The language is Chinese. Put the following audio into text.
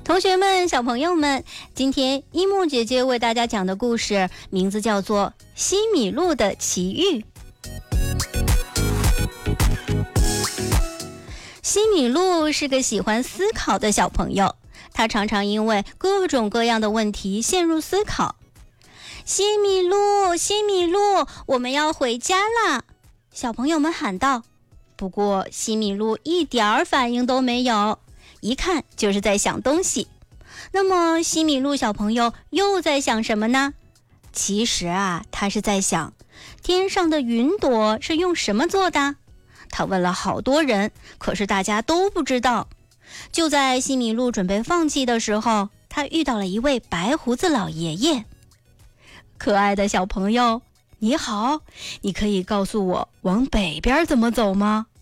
同学们，小朋友们，今天一木姐姐为大家讲的故事名字叫做《西米露的奇遇》。西米露是个喜欢思考的小朋友，他常常因为各种各样的问题陷入思考。西米露，西米露，我们要回家啦！小朋友们喊道。不过西米露一点反应都没有，一看就是在想东西。那么西米露小朋友又在想什么呢？其实他是在想天上的云朵是用什么做的。他问了好多人，可是大家都不知道。就在西米露准备放弃的时候，他遇到了一位白胡子老爷爷。可爱的小朋友，你好，你可以告诉我往北边怎么走吗？